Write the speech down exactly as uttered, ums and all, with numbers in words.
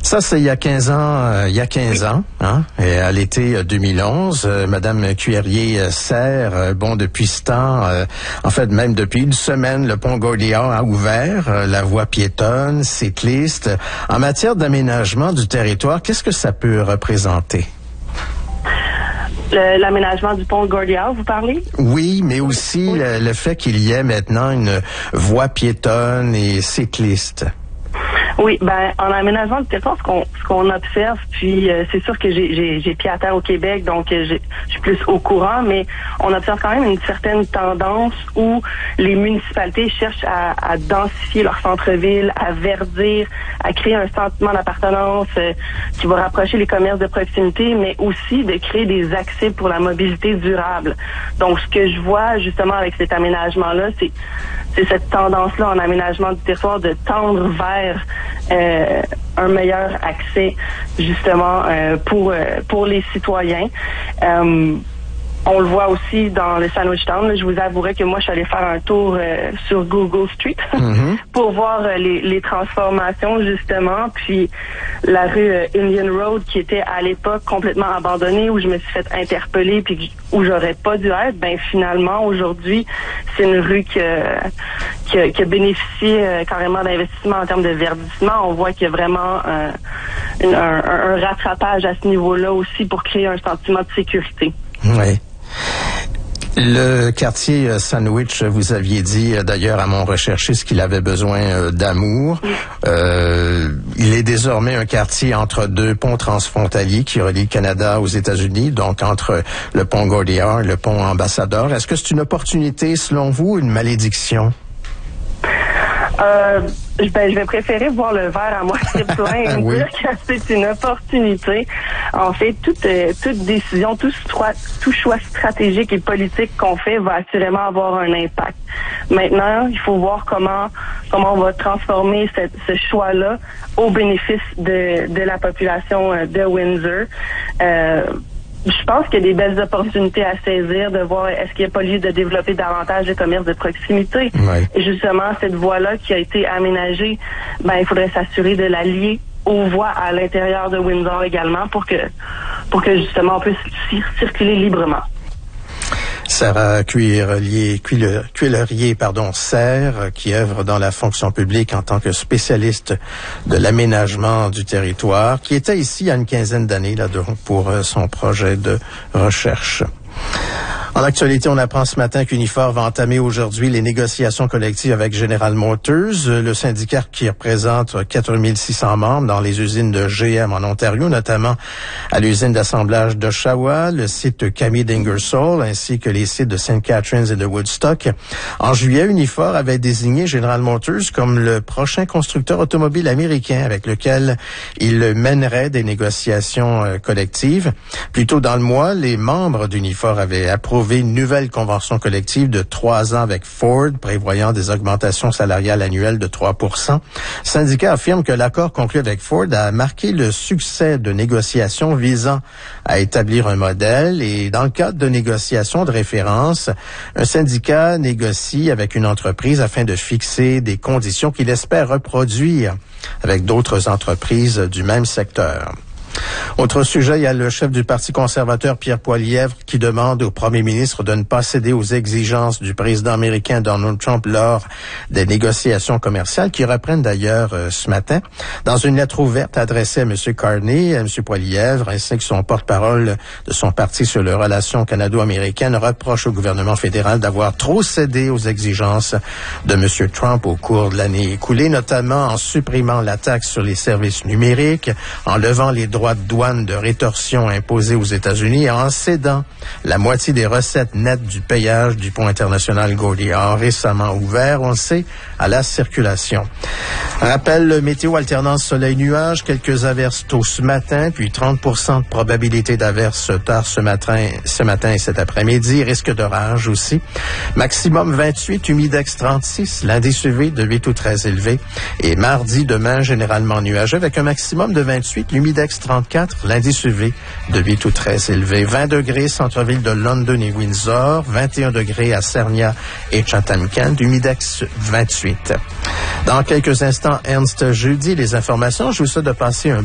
Ça, c'est il y a quinze ans, euh, il y a quinze ans, hein, et à l'été deux mille onze, euh, Madame Cuillerrier-Serre, euh, bon, depuis ce temps, euh, en fait, même depuis une semaine, le pont Gaudiard a ouvert, euh, la voie piétonne, cycliste. En matière d'aménagement du territoire, qu'est-ce que ça peut représenter? Le, l'aménagement du pont Gaudiard, vous parlez? Oui, mais aussi oui. Le, le fait qu'il y ait maintenant une voie piétonne et cycliste. Oui, ben en aménagement du territoire, ce qu'on ce qu'on observe, puis euh, c'est sûr que j'ai j'ai j'ai pied à terre au Québec, donc euh, j'ai, je suis plus au courant, mais on observe quand même une certaine tendance où les municipalités cherchent à, à densifier leur centre-ville, à verdir, à créer un sentiment d'appartenance euh, qui va rapprocher les commerces de proximité, mais aussi de créer des accès pour la mobilité durable. Donc, ce que je vois justement avec cet aménagement-là, c'est c'est cette tendance-là en aménagement du territoire de tendre vers euh, un meilleur accès justement euh, pour euh, pour les citoyens. Euh, on le voit aussi dans le Sandwich Town. Là, je vous avouerai que moi, je suis allée faire un tour euh, sur Google Street mm-hmm. pour voir euh, les, les transformations, justement. Puis la rue euh, Indian Road, qui était à l'époque complètement abandonnée, où je me suis fait interpeller, puis où j'aurais pas dû être, ben finalement, aujourd'hui, c'est une rue que, que, qui a bénéficié euh, carrément d'investissement en termes de verdissement. On voit qu'il y a vraiment euh, une, un, un rattrapage à ce niveau-là aussi pour créer un sentiment de sécurité. Oui. Le quartier Sandwich, vous aviez dit d'ailleurs à mon recherchiste qu'il avait besoin d'amour. Euh, il est désormais un quartier entre deux ponts transfrontaliers qui relient le Canada aux États-Unis, donc entre le pont Gaudiard et le pont Ambassadeur. Est-ce que c'est une opportunité selon vous ou une malédiction? Euh, ben, je vais préférer voir le verre à moitié plein et oui. dire que c'est une opportunité. En fait, toute, euh, toute décision, tout, tout choix stratégique et politique qu'on fait va assurément avoir un impact. Maintenant, il faut voir comment comment on va transformer cette, ce choix-là au bénéfice de, de la population de Windsor. Euh, Je pense qu'il y a des belles opportunités à saisir, de voir est-ce qu'il n'y a pas lieu de développer davantage de commerces de proximité. Oui. Et justement, cette voie-là qui a été aménagée, ben il faudrait s'assurer de la lier aux voies à l'intérieur de Windsor également pour que pour que justement on puisse circuler librement. Sarah Cuillerrier, Cuillerrier, pardon, Serre, qui œuvre dans la fonction publique en tant que spécialiste de l'aménagement du territoire, qui était ici il y a une quinzaine d'années là donc pour son projet de recherche. En actualité, on apprend ce matin qu'Unifor va entamer aujourd'hui les négociations collectives avec General Motors, le syndicat qui représente quatre mille six cents membres dans les usines de G M en Ontario, notamment à l'usine d'assemblage d'Oshawa, le site Camille d'Ingersoll, ainsi que les sites de Saint Catharines et de Woodstock. En juillet, Unifor avait désigné General Motors comme le prochain constructeur automobile américain avec lequel il mènerait des négociations euh, collectives. Plus tôt dans le mois, les membres d'Unifor avaient approuvé une nouvelle convention collective de trois ans avec Ford, prévoyant des augmentations salariales annuelles de trois pour cent. Le syndicat affirme que l'accord conclu avec Ford a marqué le succès de négociations visant à établir un modèle et dans le cadre de négociations de référence, un syndicat négocie avec une entreprise afin de fixer des conditions qu'il espère reproduire avec d'autres entreprises du même secteur. Autre sujet, il y a le chef du Parti conservateur, Pierre Poilievre, qui demande au premier ministre de ne pas céder aux exigences du président américain Donald Trump lors des négociations commerciales, qui reprennent d'ailleurs euh, ce matin. Dans une lettre ouverte adressée à M. Carney, à M. Poilievre, ainsi que son porte-parole de son parti sur les relations canado-américaines, reproche au gouvernement fédéral d'avoir trop cédé aux exigences de M. Trump au cours de l'année écoulée, notamment en supprimant la taxe sur les services numériques, en levant les droits de douane de rétorsion imposés aux États-Unis et en cédant la moitié des recettes nettes du payage du pont international Gaudiard, récemment ouvert, on le sait, à la circulation. Rappel météo, alternance soleil-nuage, quelques averses tôt ce matin, puis trente pour cent de probabilité d'averses tard ce matin, ce matin et cet après-midi, risque d'orage aussi. Maximum vingt-huit, humidex trente-six, l'indice U V de huit ou très élevé. Et mardi, demain, généralement nuageux avec un maximum de vingt-huit, l'humidex trente-quatre, l'indice U V de huit ou très élevé. vingt degrés, centre-ville de London et Windsor, vingt et un degrés à Sarnia et Chatham-Kent, humidex vingt-huit. Dans quelques instants, Ernst Jeudi, les informations. Je vous souhaite de passer un